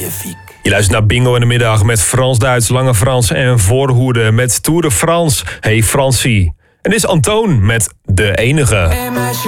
magnifique. Je luistert naar Bingo in de middag met Frans-Duits, Lange Frans en Voorhoede met Tour de France. Hey Fransie. En dit is Antoon met De Enige.